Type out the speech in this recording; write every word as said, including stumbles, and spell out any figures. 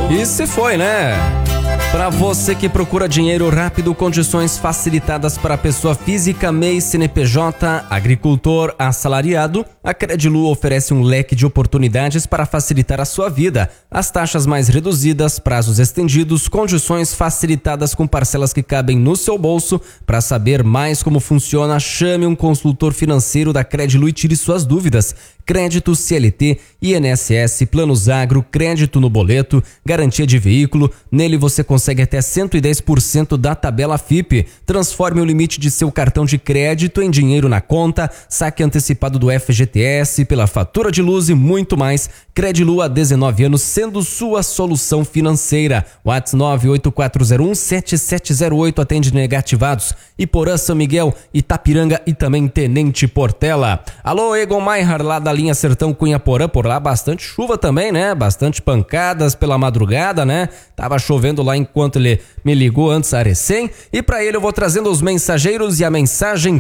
E se foi, né? Para você que procura dinheiro rápido, condições facilitadas para pessoa física, M E I, C N P J, agricultor, assalariado, a Credilu oferece um leque de oportunidades para facilitar a sua vida. As taxas mais reduzidas, prazos estendidos, condições facilitadas com parcelas que cabem no seu bolso. Para saber mais como funciona, chame um consultor financeiro da Credilu e tire suas dúvidas. Crédito, C L T, I N S S, planos agro, crédito no boleto, garantia de veículo. Nele você consegue até cento e dez por cento da tabela F I P. Transforme o limite de seu cartão de crédito em dinheiro na conta, saque antecipado do F G T S, pela fatura de luz e muito mais. Credilu há dezenove anos, sendo sua solução financeira. WhatsApp nove oito quatro zero um sete sete zero oito, atende negativados. Iporã, São Miguel, Itapiranga e também Tenente Portela. Alô, Egon Maihar, lá da linha Sertão Cunha Porã, por lá bastante chuva também, né? Bastante pancadas pela madrugada, né? Tava chovendo lá enquanto ele me ligou antes a recém. E pra ele eu vou trazendo os mensageiros e a mensagem